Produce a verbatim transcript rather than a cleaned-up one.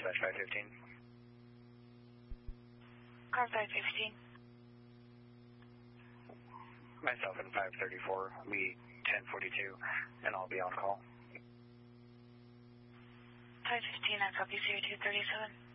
dispatch five fifteen. Car five fifteen. Myself and five thirty-four, we ten forty-two, and I'll be on call. five fifteen, I copy zero two thirty-seven.